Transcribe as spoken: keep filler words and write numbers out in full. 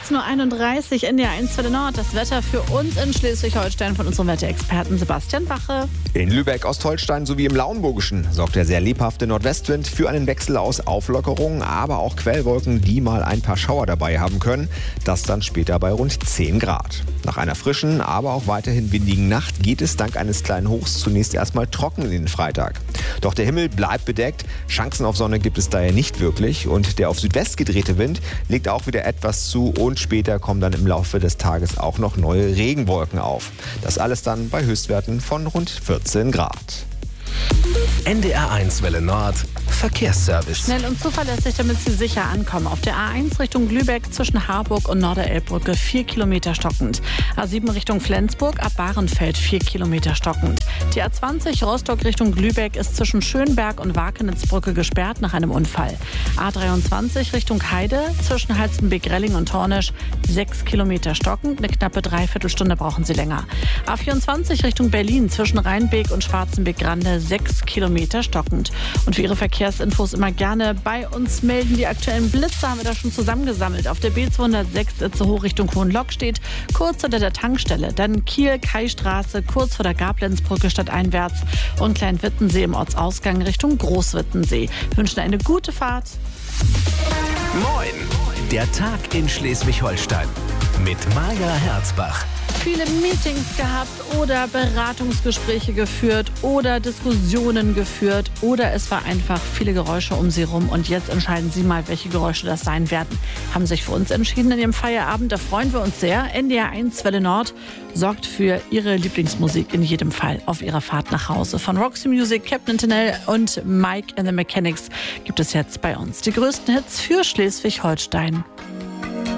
sechzehn Uhr einunddreißig in der eins Welle Nord. Das Wetter für uns in Schleswig-Holstein von unserem Wetterexperten Sebastian Bache. In Lübeck, Ostholstein sowie im Lauenburgischen sorgt der sehr lebhafte Nordwestwind für einen Wechsel aus Auflockerungen, aber auch Quellwolken, die mal ein paar Schauer dabei haben können. Das dann später bei rund zehn Grad. Nach einer frischen, aber auch weiterhin windigen Nacht geht es dank eines kleinen Hochs zunächst erstmal trocken in den Freitag. Doch der Himmel bleibt bedeckt, Chancen auf Sonne gibt es daher nicht wirklich und der auf Südwest gedrehte Wind legt auch wieder etwas zu und später kommen dann im Laufe des Tages auch noch neue Regenwolken auf. Das alles dann bei Höchstwerten von rund vierzehn Grad. N D R eins Welle Nord Verkehrsservice. Schnell und zuverlässig, damit Sie sicher ankommen. Auf der A eins Richtung Lübeck zwischen Harburg und Norderelbbrücke vier Kilometer stockend. A sieben Richtung Flensburg ab Bahrenfeld vier Kilometer stockend. Die A zwanzig Rostock Richtung Lübeck ist zwischen Schönberg und Wakenitzbrücke gesperrt nach einem Unfall. A dreiundzwanzig Richtung Heide zwischen Halstenbek-Relling und Tornisch sechs Kilometer stockend. Eine knappe Dreiviertelstunde brauchen Sie länger. A vierundzwanzig Richtung Berlin zwischen Rheinbeek und Schwarzenbeck-Grande sechs Kilometer stockend. Und für Ihre Verkehrsinfos immer gerne bei uns melden. Die aktuellen Blitze haben wir da schon zusammengesammelt. Auf der B zweihundertsechs Itzehoe Richtung Hohenlock steht kurz hinter der Tankstelle. Dann Kiel-Kai-Straße kurz vor der Gablenzbrücke stadteinwärts und Kleinwittensee im Ortsausgang Richtung Großwittensee. Wir wünschen eine gute Fahrt. Moin! Der Tag in Schleswig-Holstein mit Maja Herzbach. Viele Meetings gehabt oder Beratungsgespräche geführt oder Diskussionen geführt oder es war einfach viele Geräusche um Sie rum und jetzt entscheiden Sie mal, welche Geräusche das sein werden. Haben sich für uns entschieden in Ihrem Feierabend, da freuen wir uns sehr. N D R eins Welle Nord sorgt für Ihre Lieblingsmusik in jedem Fall auf Ihrer Fahrt nach Hause. Von Roxy Music, Captain Tennell und Mike and the Mechanics gibt es jetzt bei uns die größten Hits für Schleswig-Holstein.